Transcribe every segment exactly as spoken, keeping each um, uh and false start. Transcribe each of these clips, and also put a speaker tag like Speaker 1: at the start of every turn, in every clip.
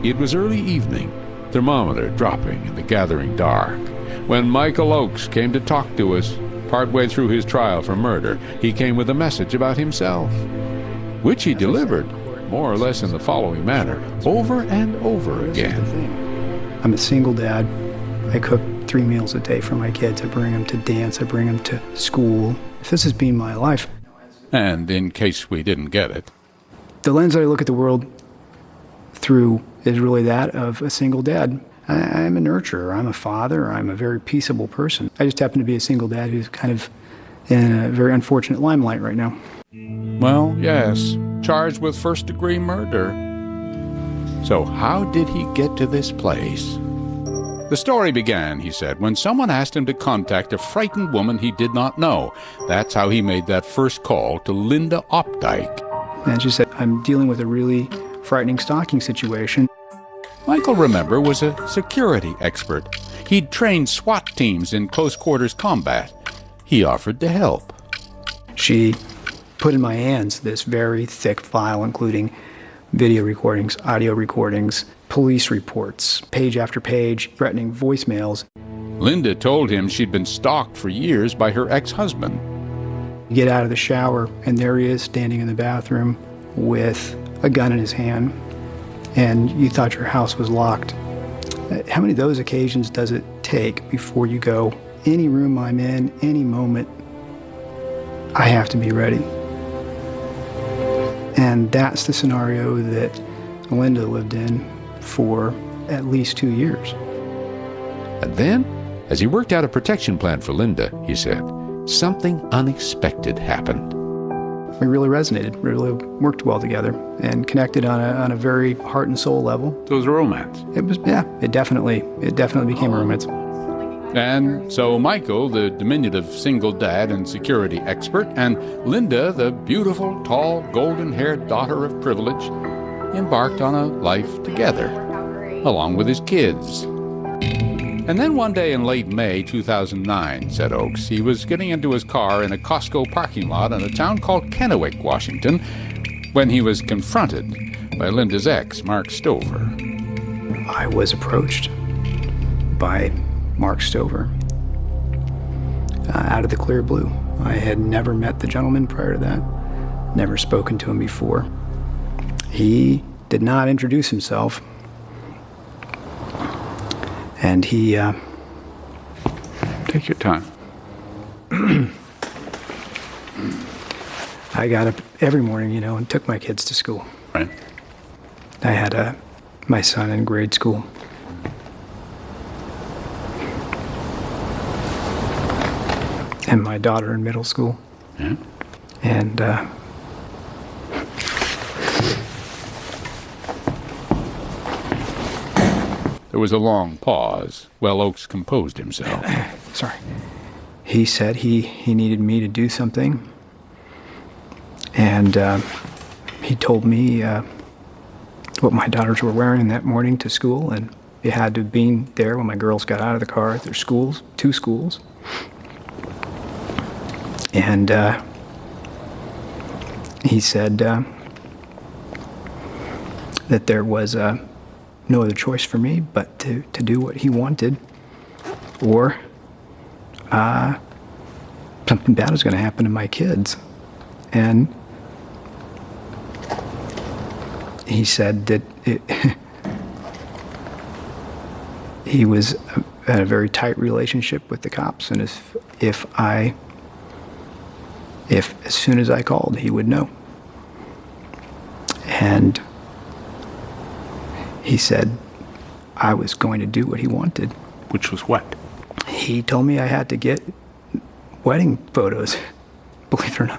Speaker 1: It was early evening, thermometer dropping in the gathering dark, when Michael Oakes came to talk to us. Partway through his trial for murder, he came with a message about himself, which he delivered, more or less in the following manner, over and over again.
Speaker 2: I'm a single dad. I cook three meals a day for my kids. I bring them to dance. I bring them to school. If this has been my life.
Speaker 1: And in case we didn't get it,
Speaker 2: the lens that I look at the world through is really that of a single dad. I, I'm a nurturer. I'm a father. I'm a very peaceable person. I just happen to be a single dad who's kind of in a very unfortunate limelight right now.
Speaker 1: Well, yes, charged with first-degree murder. So how did he get to this place? The story began, he said, when someone asked him to contact a frightened woman he did not know. That's how he made that first call to Linda Opdyke.
Speaker 2: And she said, I'm dealing with a really frightening stalking situation.
Speaker 1: Michael, remember, was a security expert. He'd trained SWAT teams in close-quarters combat. He offered to help.
Speaker 2: She put in my hands this very thick file, including video recordings, audio recordings, police reports, page after page, threatening voicemails.
Speaker 1: Linda told him she'd been stalked for years by her ex-husband.
Speaker 2: You get out of the shower, and there he is standing in the bathroom with a gun in his hand, and you thought your house was locked. How many of those occasions does it take before you go, any room I'm in, any moment, I have to be ready? And that's the scenario that Linda lived in for at least two years.
Speaker 1: And then, as he worked out a protection plan for Linda, he said, something unexpected happened.
Speaker 2: We really resonated, really worked well together, and connected on a, on a very heart and soul level.
Speaker 1: So it was a romance?
Speaker 2: It was, yeah, it definitely, it definitely became a romance.
Speaker 1: And so Michael, the diminutive single dad and security expert, and Linda, the beautiful, tall, golden-haired daughter of privilege, embarked on a life together, along with his kids. And then one day in late May two thousand nine, said Oakes, he was getting into his car in a Costco parking lot in a town called Kennewick, Washington, when he was confronted by Linda's ex, Mark Stover.
Speaker 2: I was approached by Mark Stover uh, out of the clear blue. I had never met the gentleman prior to that, never spoken to him before. He did not introduce himself. And he, uh...
Speaker 1: Take your time.
Speaker 2: I got up every morning, you know, and took my kids to school.
Speaker 1: Right.
Speaker 2: I had uh, my son in grade school. And my daughter in middle school.
Speaker 1: Yeah.
Speaker 2: And, uh...
Speaker 1: There was a long pause while Oakes composed himself.
Speaker 2: Sorry. He said he, he needed me to do something. And uh, he told me uh, what my daughters were wearing that morning to school, and it had to have been there when my girls got out of the car at their schools, two schools. And uh, he said uh, that there was uh, no other choice for me but to, to do what he wanted, or uh, something bad was going to happen to my kids. And he said that it, he was had a very tight relationship with the cops, and if, if I, if as soon as I called, he would know. And he said I was going to do what he wanted.
Speaker 1: Which was what?
Speaker 2: He told me I had to get wedding photos, believe it or not.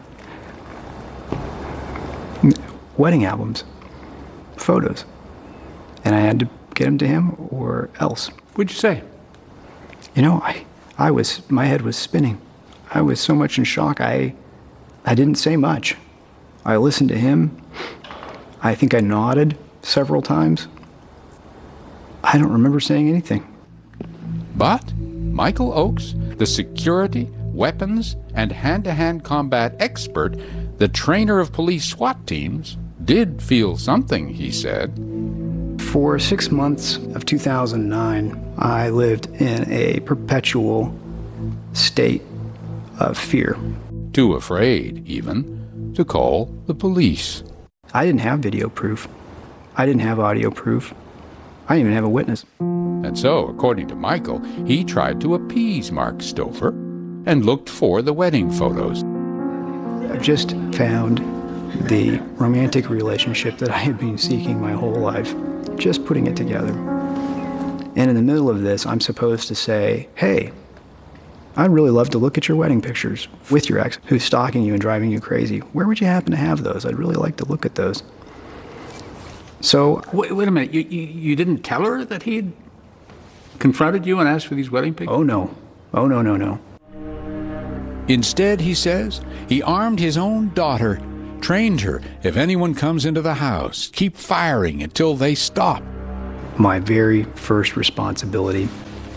Speaker 2: Wedding albums, photos. And I had to get them to him or else.
Speaker 1: What'd you say?
Speaker 2: You know, I, I was, my head was spinning. I was so much in shock, I, I didn't say much. I listened to him. I think I nodded several times. I don't remember saying anything.
Speaker 1: But Michael Oakes, the security, weapons, and hand-to-hand combat expert, the trainer of police SWAT teams, did feel something, he said.
Speaker 2: For six months of two thousand nine, I lived in a perpetual state of fear.
Speaker 1: Too afraid, even, to call the police.
Speaker 2: I didn't have video proof. I didn't have audio proof. I didn't even have a witness.
Speaker 1: And so, according to Michael, he tried to appease Mark Stover and looked for the wedding photos.
Speaker 2: I just found the romantic relationship that I had been seeking my whole life, just putting it together. And in the middle of this, I'm supposed to say, hey, I'd really love to look at your wedding pictures with your ex who's stalking you and driving you crazy. Where would you happen to have those? I'd really like to look at those. So,
Speaker 1: wait, wait a minute, you, you, you didn't tell her that he'd confronted you and asked for these wedding pictures?
Speaker 2: Oh no, oh no, no, no.
Speaker 1: Instead, he says, he armed his own daughter, trained her, if anyone comes into the house, keep firing until they stop.
Speaker 2: My very first responsibility,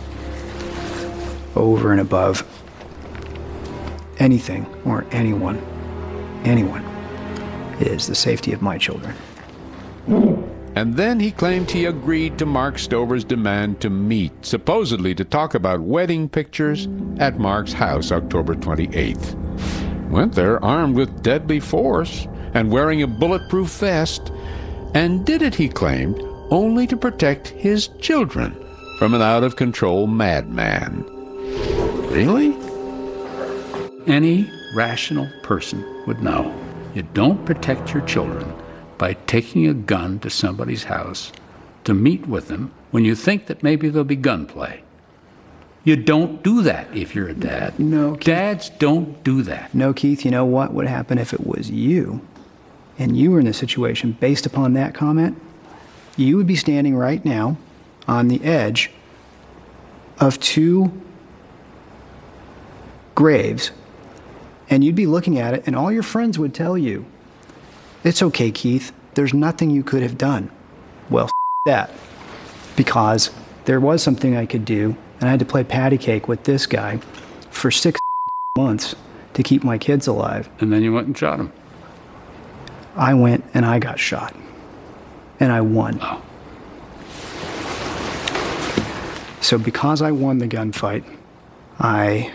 Speaker 2: over and above anything or anyone, anyone, is the safety of my children.
Speaker 1: And then he claimed he agreed to Mark Stover's demand to meet, supposedly to talk about wedding pictures, at Mark's house October twenty-eighth. Went there armed with deadly force and wearing a bulletproof vest, and did it, he claimed, only to protect his children from an out-of-control madman. Really? Any rational person would know you don't protect your children by taking a gun to somebody's house to meet with them when you think that maybe there'll be gunplay. You don't do that if you're a dad.
Speaker 2: No, Keith.
Speaker 1: Dads don't do that.
Speaker 2: No, Keith, you know what would happen if it was you and you were in this situation based upon that comment? You would be standing right now on the edge of two graves, and you'd be looking at it, and all your friends would tell you, it's okay, Keith, there's nothing you could have done. Well, f that. Because there was something I could do, and I had to play patty cake with this guy for six months to keep my kids alive.
Speaker 1: And then you went and shot him.
Speaker 2: I went and I got shot. And I won.
Speaker 1: Oh.
Speaker 2: So because I won the gunfight, I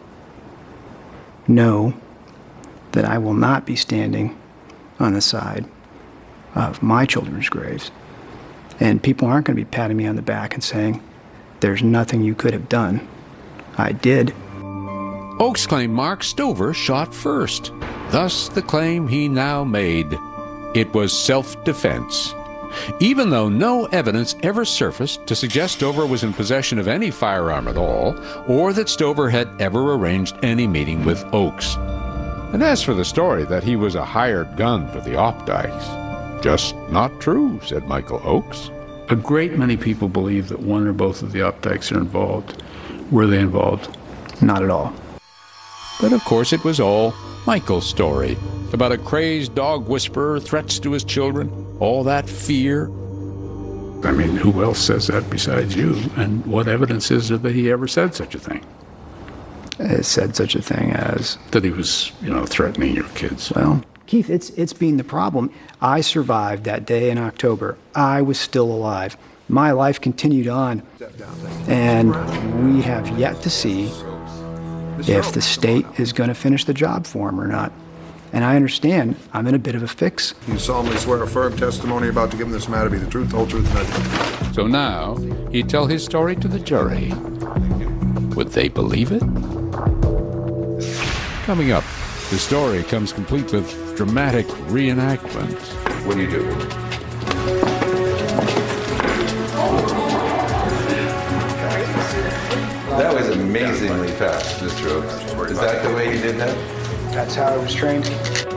Speaker 2: know that I will not be standing on the side of my children's graves. And people aren't going to be patting me on the back and saying, there's nothing you could have done. I did.
Speaker 1: Oakes claimed Mark Stover shot first. Thus the claim he now made. It was self-defense. Even though no evidence ever surfaced to suggest Stover was in possession of any firearm at all, or that Stover had ever arranged any meeting with Oakes. And as for the story that he was a hired gun for the Opdykes, just not true, said Michael Oakes. A great many people believe that one or both of the Opdykes are involved. Were they involved?
Speaker 2: Not at all.
Speaker 1: But of course it was all Michael's story about a crazed dog whisperer, threats to his children, all that fear. I mean, who else says that besides you? And what evidence is there that he ever said such a thing?
Speaker 2: It said such a thing as...
Speaker 1: That he was, you know, threatening your kids.
Speaker 2: Well, Keith, it's, it's been the problem. I survived that day in October. I was still alive. My life continued on. And we have yet to see if the state is going to finish the job for him or not. And I understand I'm in a bit of a fix.
Speaker 3: You solemnly swear a firm testimony about to give in this matter be the truth, the whole truth, and nothing.
Speaker 1: So now he'd tell his story to the jury. Would they believe it? Coming up, the story comes complete with dramatic reenactment. What do you do?
Speaker 4: That was amazingly fast, Mister Oakes. Is that the way you did that?
Speaker 2: That's how I was trained.